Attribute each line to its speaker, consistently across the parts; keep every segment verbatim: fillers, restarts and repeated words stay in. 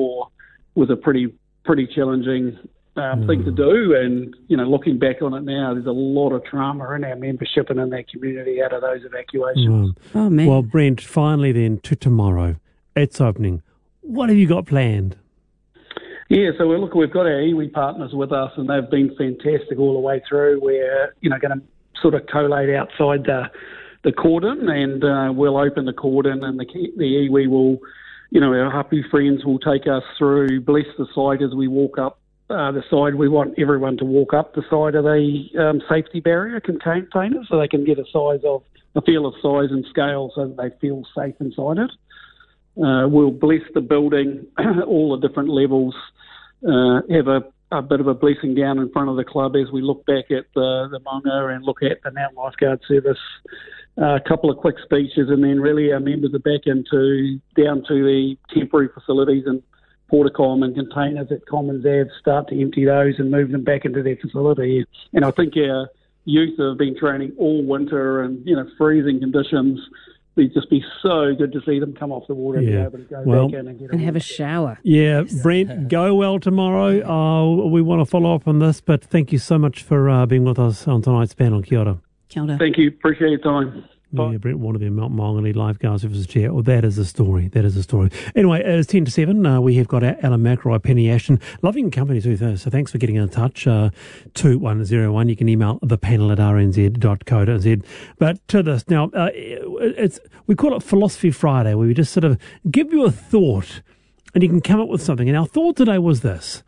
Speaker 1: before was a pretty pretty challenging um, mm. thing to do. And, you know, looking back on it now, there's a lot of trauma in our membership and in that community out of those evacuations.
Speaker 2: Mm. Oh, man. Well, Brent, finally then to tomorrow. It's opening. What have you got planned?
Speaker 1: Yeah, so we're, look, we've got our iwi partners with us, and they've been fantastic all the way through. We're, you know, going to sort of collate outside the the cordon, and uh, we'll open the cordon, and the the iwi will, you know, our hapu friends will take us through, bless the site as we walk up uh, the side. We want everyone to walk up the side of the um, safety barrier container, so they can get a size of a feel of size and scale, so that they feel safe inside it. Uh, we'll bless the building, all the different levels. Uh, have a, a bit of a blessing down in front of the club as we look back at the, the maunga and look at the Mountain Lifeguard Service. Uh, a couple of quick speeches, and then really our members are back into down to the temporary facilities and Portacom and containers at Commons Ave, start to empty those and move them back into their facility. And I think our youth have been training all winter and, you know, freezing conditions. It'd just be so good to see them come off the water
Speaker 2: yeah.
Speaker 1: and be able to go
Speaker 2: well,
Speaker 1: back in and get
Speaker 3: and have a shower.
Speaker 2: Yeah, Brent, go well tomorrow. Uh, we want to follow up on this, but thank you so much for uh, being with us on tonight's panel. Kia ora.
Speaker 3: Kia ora.
Speaker 1: Thank you. Appreciate your time.
Speaker 2: Bye. Yeah, Brent Warner, the Mount Maunganui Lifeguard Services Chair. Well, that is a story. That is a story. Anyway, it's ten to seven. Uh, we have got Alan McElroy, Penny Ashton. Loving company too, so thanks for getting in touch. Uh, two one zero one. You can email the panel at r n z dot co dot n z. But to this, now, uh, it's we call it Philosophy Friday, where we just sort of give you a thought and you can come up with something. And our thought today was this.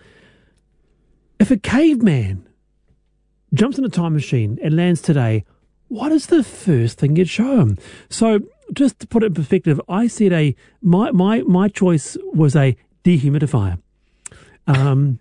Speaker 2: If a caveman jumps in a time machine and lands today, what is the first thing you'd show him? So, just to put it in perspective, I said a my my my choice was a dehumidifier. Um,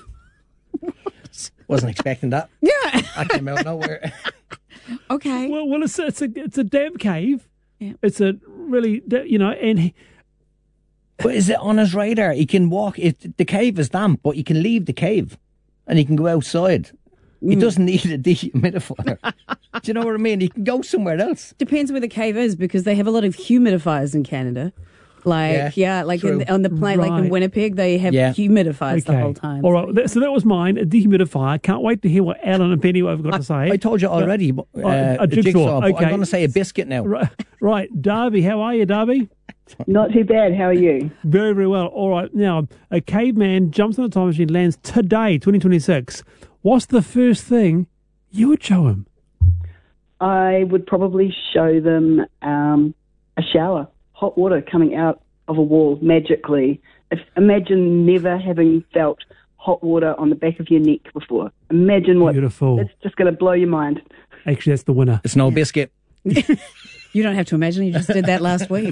Speaker 4: Wasn't expecting that.
Speaker 3: Yeah,
Speaker 4: I came out of nowhere.
Speaker 3: Okay.
Speaker 2: Well, well, it's it's a it's a damp cave.
Speaker 3: Yeah.
Speaker 2: It's a really, you know, and. He,
Speaker 4: But is it on his radar? He can walk. It, the cave is damp, but he can leave the cave, and he can go outside. He mm. doesn't need a dehumidifier. Do you know what I mean? He can go somewhere else.
Speaker 3: Depends where the cave is, because they have a lot of humidifiers in Canada. Like, yeah, yeah like in, on the plane, right. like in Winnipeg, they have yeah. humidifiers okay. the whole time.
Speaker 2: All right, that, so that was mine, a dehumidifier. Can't wait to hear what Alan and Penny have got
Speaker 4: I,
Speaker 2: to say.
Speaker 4: I told you already. Uh,
Speaker 2: uh, a jigsaw.
Speaker 4: jigsaw
Speaker 2: okay.
Speaker 4: I'm going to say a biscuit now.
Speaker 2: Right, right, Darby, how are you, Darby?
Speaker 5: Not too bad. How are you?
Speaker 2: Very, very well. All right. Now, a caveman jumps on a time machine, lands today, twenty twenty-six. What's the first thing you would show him?
Speaker 5: I would probably show them um, a shower, hot water coming out of a wall magically. If, imagine never having felt hot water on the back of your neck before. Imagine what.
Speaker 2: Beautiful.
Speaker 5: It's just going to blow your mind.
Speaker 2: Actually, that's the winner.
Speaker 4: It's no yeah. biscuit.
Speaker 3: You don't have to imagine. You just did that last week.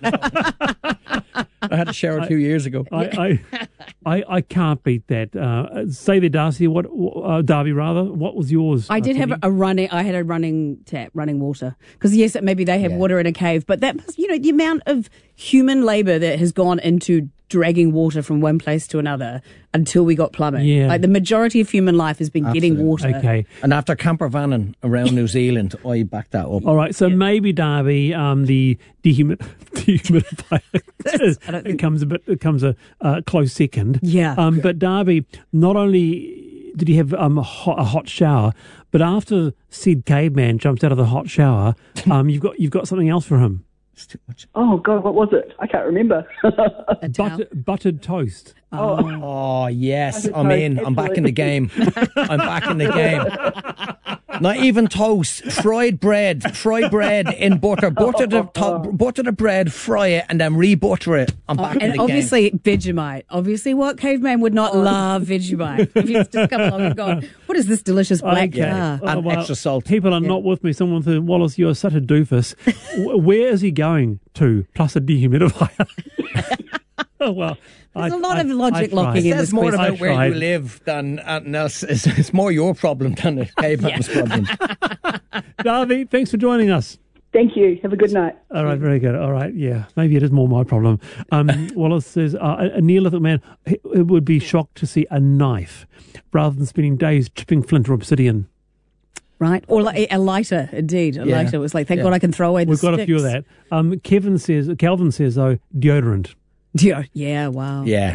Speaker 4: I had a shower two years ago.
Speaker 2: I, I, I, I can't beat that. Uh, say there, Darcy. What, uh, Darby, rather. What was yours?
Speaker 3: I did
Speaker 2: uh,
Speaker 3: have a running. I had a running tap, running water. Because yes, maybe they have yeah. water in a cave, but that must, you know, the amount of human labour that has gone into dragging water from one place to another until we got plumbing.
Speaker 2: Yeah.
Speaker 3: Like the majority of human life has been Absolutely. getting water.
Speaker 2: Okay.
Speaker 4: And after camper vanning around New Zealand, I backed that up.
Speaker 2: All right, so yeah. maybe Darby, um, the dehumid- dehumidifier, it think... comes a bit, it comes a uh, close second.
Speaker 3: Yeah.
Speaker 2: Um, but Darby, not only did he have um, a, hot, a hot shower, but after said caveman jumps out of the hot shower, um, you've got you've got something else for him.
Speaker 4: It's too much.
Speaker 5: Oh God, what was it? I can't remember.
Speaker 2: Butter, buttered toast.
Speaker 4: Oh, oh yes, buttered I'm toast, in. Absolutely. I'm back in the game. I'm back in the game. Not even toast, fried bread, fry bread in butter, butter the to- butter the bread, fry it, and then re-butter it. I'm back
Speaker 3: oh,
Speaker 4: in the game.
Speaker 3: And obviously Vegemite. Obviously, what caveman would not love Vegemite? If he's just come along and gone, what is this delicious black
Speaker 2: okay.
Speaker 3: car?
Speaker 2: Oh,
Speaker 4: and
Speaker 2: well,
Speaker 4: extra salt.
Speaker 2: People are
Speaker 3: yeah.
Speaker 2: not with me. Someone said, Wallace, you are such a doofus. Where is he going to? Plus a dehumidifier. Oh, well.
Speaker 3: There's
Speaker 2: I,
Speaker 3: a lot
Speaker 2: I,
Speaker 3: of logic
Speaker 2: I
Speaker 3: locking in
Speaker 4: It
Speaker 3: this
Speaker 4: says more
Speaker 3: question.
Speaker 4: about where you live than anything else. It's, it's more your problem than the caveman's problem.
Speaker 2: Darby, thanks for joining us.
Speaker 5: Thank you. Have a good night.
Speaker 2: All right, very good. All right, yeah. Maybe it is more my problem. Um, Wallace says, uh, a Neolithic man it would be shocked to see a knife rather than spending days chipping flint or obsidian.
Speaker 3: Right, or like a lighter, indeed. A
Speaker 4: yeah.
Speaker 3: lighter was like, thank
Speaker 4: yeah.
Speaker 3: God I can throw away the
Speaker 2: We've
Speaker 3: sticks.
Speaker 2: got a few of that. Um, Kevin says, Calvin says, though, deodorant.
Speaker 3: Yeah, yeah, wow.
Speaker 4: Yeah.